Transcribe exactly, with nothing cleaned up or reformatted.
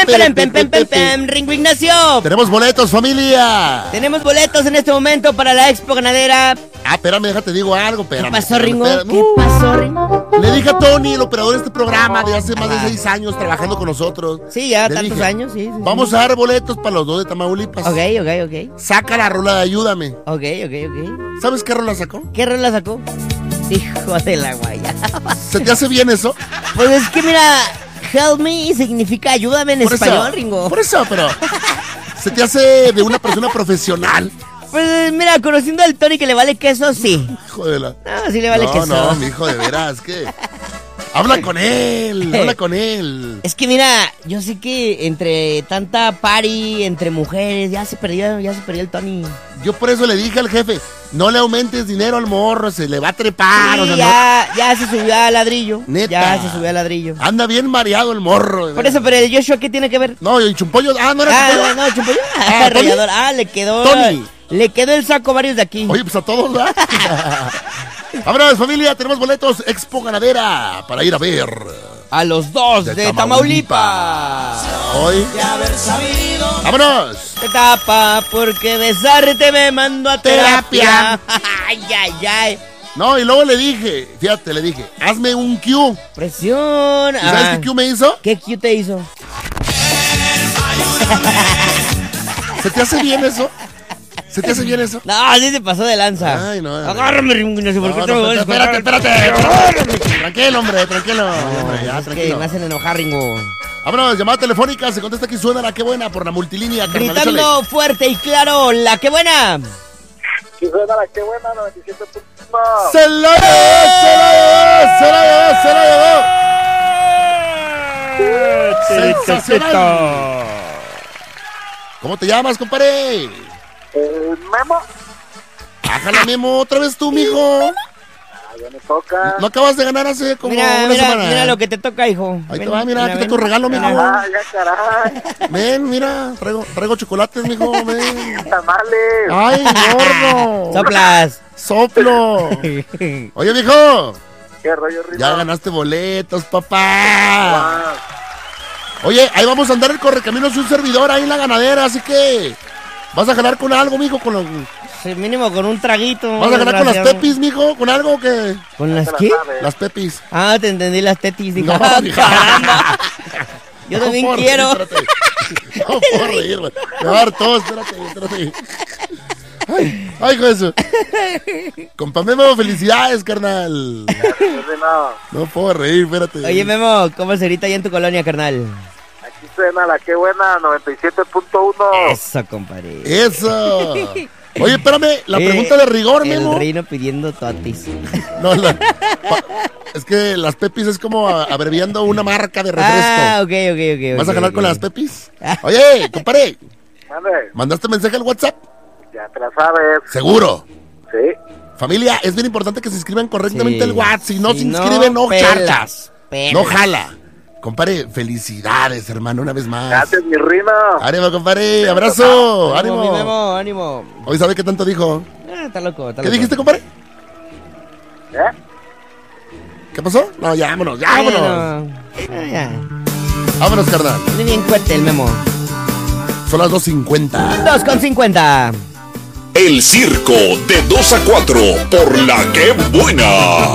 Pem, pem, pem, pem, pem, Ringo Ignacio. Tenemos boletos, familia. Tenemos boletos en este momento para la Expo Ganadera. Ah, espérame, déjate digo algo, espérame. ¿Qué pasó, espérame, Ringo? espérame. ¿Qué pasó, Ringo? Le dije a Tony, el operador de este programa, de hace más de seis años trabajando con nosotros. Sí, ya le tantos dije, años, sí, sí. Vamos sí. a dar boletos para los dos de Tamaulipas. Ok, ok, ok. Saca la rola de Ayúdame. Ok, ok, ok. ¿Sabes qué rola sacó? ¿Qué rola sacó? Hijo de la guayaba. ¿Se te hace bien eso? Pues es que mira, help me significa ayúdame en Por español, eso, Ringo. Por eso, pero se te hace de una persona profesional. Pues mira, conociendo al Tony que le vale queso, sí. Hijo de la... No, sí le vale no, queso. No, mi hijo, de veras, que... Habla con él, habla con él. Es que mira, yo sé que entre tanta party, entre mujeres, ya se perdió, ya se perdió el Tony. Yo por eso le dije al jefe, no le aumentes dinero al morro, se le va a trepar. Sí, o sea, ya, no... ya se subió al ladrillo. Neta. Ya se subió al ladrillo. Anda bien mareado el morro. Por eso, pero el Joshua, ¿qué tiene que ver? No, y Chumpollo, ah, no era Ah, Chumpollo. no, no, Chumpollo. Ah, Ah, rayador. Ah, le quedó. Tony. Le quedó el saco a varios de aquí. Oye, pues a todos, ¿verdad? Vámonos, familia, tenemos boletos Expo Ganadera para ir a ver a los dos de, de Tamaulipas. Tamaulipas. Hoy. ¡Vámonos! Te tapa porque besarte me mando a terapia. Ay, ay, ay. No, y luego le dije, fíjate, le dije, hazme un Q. Presión. ¿Y sabes ah. qué Q me hizo? ¿Qué Q te hizo? ¿Se te hace bien eso? ¿Se te hace bien eso? No, sí se pasó de lanza. Ay, no. Agárrame, Ringo, no sé por qué No, te no, voy a espérate, esperar. espérate. Tranquilo, hombre, tranquilo. No, hombre, ya, es tranquilo. que me hacen enojar, Ringo. Vámonos, llamada telefónica, se contesta aquí, suena la que buena por la multilínea. Carnal, Gritando échale. fuerte y claro, la que buena. Y suena la que buena, noventa y siete punto uno. ¡Se la llevó! ¡Se la llevó! ¡Se la llevó! ¡Se la llevó! ¡Sensacional! ¿Cómo te llamas, compadre? Eh, Memo. Bájala, Memo, otra vez tú, mijo. Ah, ya me toca. ¿No acabas de ganar hace como Mira, una mira, semana? mira lo que te toca, hijo. Ahí te Ven, va, mira, aquí está ven. tu regalo, mijo. Ah, ya caray. Ven, mira, traigo, traigo chocolates, mijo, ven. Tamales. ¡Ay, gordo! Soplas. ¡Soplo! Oye, mijo, ¿Qué rollo, Rino? ya ganaste boletos, papá. Ah, Oye, ahí vamos a andar el correcaminos y un servidor ahí en la ganadera, así que vas a jalar con algo, mijo, con los... Sí, mínimo con un traguito. ¿Vas a jalar con las desgraciado. pepis, mijo? ¿Con algo que...? ¿Con las te la qué? sabes. Las pepis. Ah, te entendí las tetis. Digo, No, ah, mija. caramba. Yo No también puedo reír, quiero. espérate. No puedo reír, güey. Me va a dar tos, espérate, espérate. Ay, ay, hijo de eso. Compa Memo, felicidades, carnal. Rino. No puedo reír, espérate. Oye, Memo, ¿cómo se grita allá en tu colonia, carnal? Aquí suena la que buena, noventa y siete punto uno. Eso, compadre. Eso. Oye, espérame, la Eh, pregunta de rigor, El Memo. reino pidiendo totis. No, la- pa- es que las pepis es como a- abreviando una marca de refresco. Ah, ok, ok, ok. ¿Vas a ok, jalar ok. con las pepis? Oye, compadre, Mande. ¿mandaste mensaje al WhatsApp? Ya te la sabes. Seguro. Sí. Familia, es bien importante que se inscriban correctamente Sí. el WhatsApp. Si no Si se no, inscriben, no, pelas, charlas. pelas. No jala. Compadre, felicidades, hermano, una vez más. Gracias, mi Rino. Ánimo, compadre, abrazo. Ánimo, mi Ánimo. Memo, ánimo. Hoy sabe qué tanto dijo. Ah, está loco, está ¿Qué loco. dijiste, compadre? ¿Eh? ¿Qué pasó? No, ya, vámonos, ya, vámonos. Bueno, ah, ya. Vámonos, carnal. Muy bien cuete el Memo. Son las dos cincuenta. dos con cincuenta. El circo de dos a cuatro por la que buena.